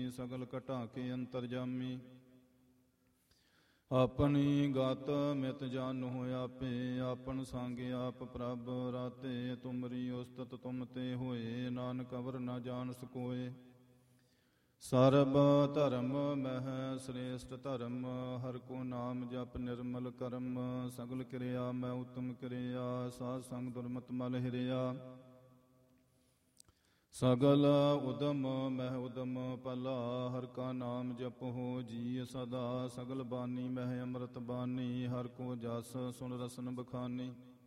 ਸਗਲ ਘਟਾ ਕੇ ਅੰਤਰਜਾਮੀ। ਆਪਣੀ ਗਤ ਮਿਤ ਜਾਨੁ ਆਪੇ, ਆਪਨ ਸੰਗ ਆਪ ਪ੍ਰਭ ਰਾਤੇ। ਤੁਮਰੀ ਉਸਤਤ ਤੁਮ ਤੇ ਹੋਏ, ਨਾਨਕ ਅਵਰ ਨ ਜਾਣ ਸਕੋਏ। ਸਰਬ ਧਰਮ ਮਹਿ ਸ੍ਰੇਸ਼ਟ ਧਰਮ, ਹਰਿ ਕੋ ਨਾਮ ਜਪ ਨਿਰਮਲ ਕਰਮ। ਸਗਲ ਕਿਰਿਆ ਮੈਂ ਉਤਮ ਕਿਰਿਆ, ਸਾਧ ਸੰਗ ਦੁਰਮਤ ਮਲ ਹਿਰਿਆ। ਸਗਲ ਉਦਮ ਮਹਿ ਉਦਮ ਭਲਾ, ਹਰਿ ਕਾ ਨਾਮ ਜਪਹੁ ਜੀ ਸਦਾ। ਸਗਲ ਬਾਣੀ ਮਹਿ ਅੰਮ੍ਰਿਤ ਬਾਣੀ, ਹਰਿ ਕੋ ਜਸ ਸੁਨ ਰਸਨ ਬਖਾਨੀ।